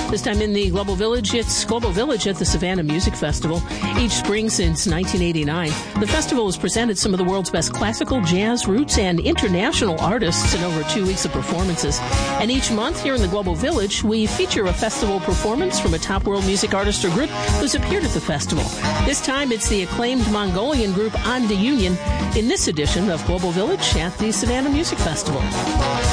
This time in the Global Village, it's Global Village at the Savannah Music Festival. Each spring since 1989, the festival has presented some of the world's best classical, jazz, roots, and international artists in over 2 weeks of performances. And each month here in the Global Village, we feature a festival performance from a top world music artist or group who's appeared at the festival. This time, it's the acclaimed Mongolian group Onda Union in this edition of Global Village at the Savannah Music Festival.